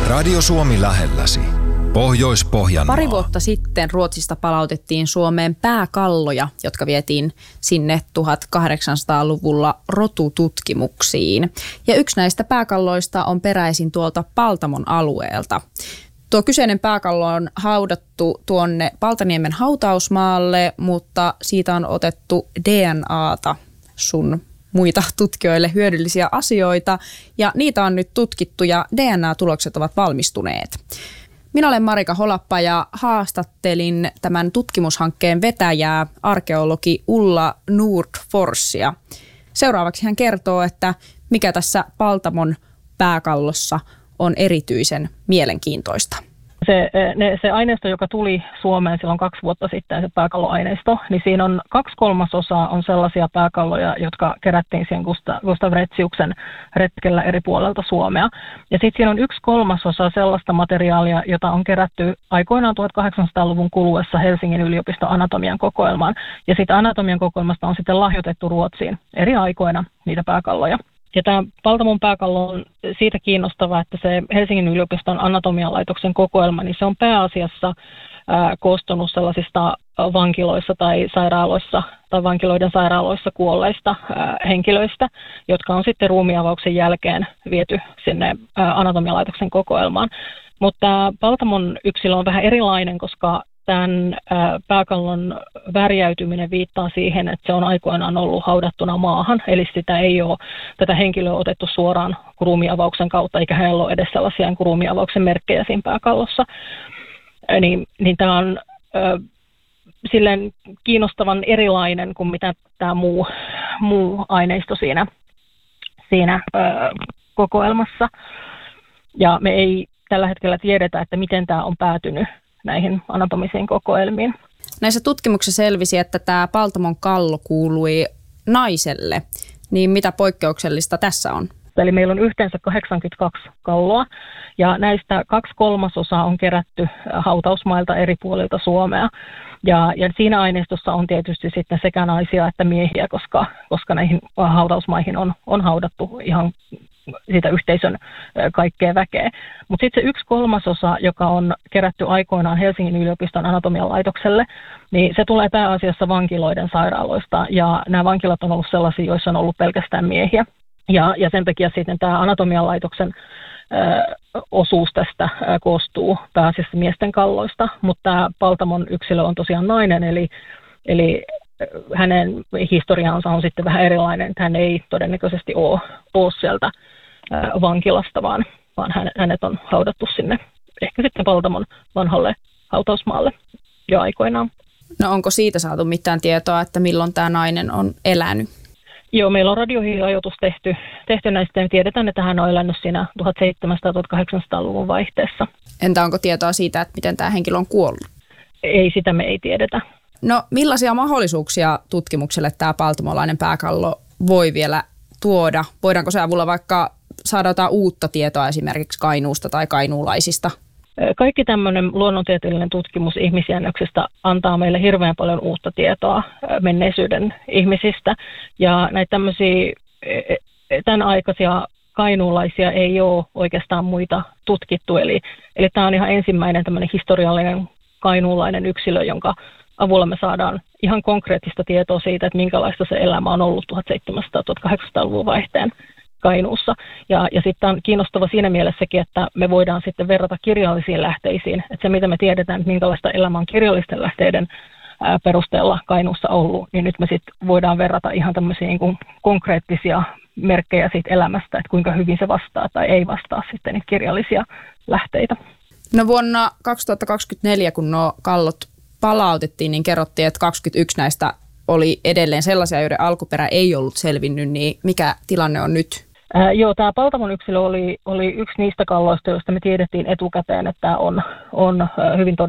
Radio Suomi lähelläsi. Pohjois-Pohjanmaa. Pari vuotta sitten Ruotsista palautettiin Suomeen pääkalloja, jotka vietiin sinne 1800-luvulla rotututkimuksiin. Ja yksi näistä pääkalloista on peräisin tuolta Paltamon alueelta. Tuo kyseinen pääkallo on haudattu tuonne Paltaniemen hautausmaalle, mutta siitä on otettu DNAta sun muita tutkijoille hyödyllisiä asioita. Ja niitä on nyt tutkittu ja DNA-tulokset ovat valmistuneet. Minä olen Marika Holappa ja haastattelin tämän tutkimushankkeen vetäjää, arkeologi Ulla Nordforsia. Seuraavaksi hän kertoo, että mikä tässä Paltamon pääkallossa on erityisen mielenkiintoista. Se aineisto, joka tuli Suomeen silloin 2 vuotta sitten, se pääkalloaineisto, niin siinä on 2/3 on sellaisia pääkalloja, jotka kerättiin siihen Gustav Retziuksen retkellä eri puolelta Suomea. Ja sitten siinä on 1/3 sellaista materiaalia, jota on kerätty aikoinaan 1800-luvun kuluessa Helsingin yliopiston anatomian kokoelmaan. Ja siitä anatomian kokoelmasta on sitten lahjoitettu Ruotsiin eri aikoina niitä pääkalloja. Ja tämä Paltamon pääkallo on siitä kiinnostava, että se Helsingin yliopiston anatomian laitoksen kokoelma, niin se on pääasiassa koostunut sellaisista vankiloissa tai sairaaloissa tai vankiloiden sairaaloissa kuolleista henkilöistä, jotka on sitten ruumiinavauksen jälkeen viety sinne anatomian laitoksen kokoelmaan. Mutta Paltamon yksilö on vähän erilainen, koska tämän pääkallon värjäytyminen viittaa siihen, että se on aikoinaan ollut haudattuna maahan, eli sitä ei ole tätä henkilöä otettu suoraan ruumiinavauksen kautta, eikä hänellä ole edes sellaisia ruumiinavauksen merkkejä siinä pääkallossa. Niin tämä on silleen kiinnostavan erilainen kuin mitä tämä muu aineisto siinä kokoelmassa. Ja me ei tällä hetkellä tiedetä, että miten tämä on päätynyt näihin anatomisiin kokoelmiin. Näissä tutkimuksissa selvisi, että tämä Paltamon kallo kuului naiselle. Niin mitä poikkeuksellista tässä on? Eli meillä on yhteensä 82 kalloa ja näistä 2/3 on kerätty hautausmailta eri puolilta Suomea. Ja siinä aineistossa on tietysti sitten sekä naisia että miehiä, koska näihin hautausmaihin on haudattu ihan siitä yhteisön kaikkea väkeä. Mutta sitten se 1/3, joka on kerätty aikoinaan Helsingin yliopiston anatomian laitokselle, niin se tulee pääasiassa vankiloiden sairaaloista. Ja nämä vankilat on ollut sellaisia, joissa on ollut pelkästään miehiä. Ja sen takia sitten tämä anatomian laitoksen osuus tästä koostuu pääasiassa miesten kalloista. Mutta tämä Paltamon yksilö on tosiaan nainen, eli hänen historiansa on sitten vähän erilainen, että hän ei todennäköisesti ole sieltä vankilasta, vaan hänet on haudattu sinne ehkä sitten Paltamon vanhalle hautausmaalle jo aikoinaan. No onko siitä saatu mitään tietoa, että milloin tämä nainen on elänyt? Joo, meillä on radiohiiliajoitus tehty näistä ja tiedetään, että hän on elänyt siinä 1700-1800-luvun vaihteessa. Entä onko tietoa siitä, että miten tämä henkilö on kuollut? Ei, sitä me ei tiedetä. No millaisia mahdollisuuksia tutkimukselle tämä paltamolainen pääkallo voi vielä tuoda? Voidaanko se avulla vaikka saada jotain uutta tietoa esimerkiksi Kainuusta tai kainuulaisista? Kaikki tämmöinen luonnontieteellinen tutkimus ihmisjännöksistä antaa meille hirveän paljon uutta tietoa menneisyyden ihmisistä. Ja näitä tämmöisiä tämän aikaisia kainuulaisia ei ole oikeastaan muita tutkittu. Eli tämä on ihan ensimmäinen tämmöinen historiallinen kainuulainen yksilö, jonka avulla me saadaan ihan konkreettista tietoa siitä, että minkälaista se elämä on ollut 1700-1800-luvun vaihteen Kainuussa. Ja sitten on kiinnostava siinä mielessäkin, että me voidaan sitten verrata kirjallisiin lähteisiin. Että se, mitä me tiedetään, että minkälaista elämää on kirjallisten lähteiden perusteella Kainuussa ollut, niin nyt me sitten voidaan verrata ihan tämmöisiä niin kuin konkreettisia merkkejä siitä elämästä, että kuinka hyvin se vastaa tai ei vastaa sitten niitä kirjallisia lähteitä. No vuonna 2024, kun nuo kallot palautettiin, niin kerrottiin, että 21 näistä oli edelleen sellaisia, joiden alkuperä ei ollut selvinnyt, niin mikä tilanne on nyt? Joo, tämä Paltamon yksilö oli yksi niistä kalloista, joista me tiedettiin etukäteen, että tämä on hyvin